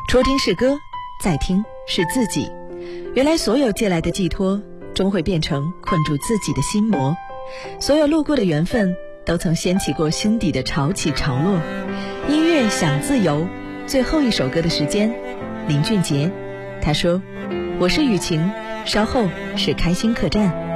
初听是歌，再听是自己。原来所有借来的寄托，终会变成困住自己的心魔。所有路过的缘分，都曾掀起过心底的潮起潮落。音乐想自由，最后一首歌的时间，林俊杰，他说：我是雨晴，稍后是开心客栈。